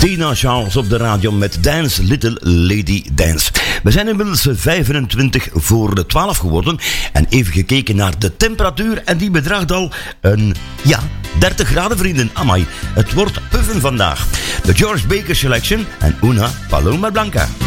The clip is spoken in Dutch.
Dina Charles op de radio met Dance Little Lady Dance. We zijn inmiddels 25 voor de 12 geworden. En even gekeken naar de temperatuur. En die bedraagt al 30 graden, vrienden. Amai, het wordt puffen vandaag. De George Baker Selection en Una Paloma Blanca.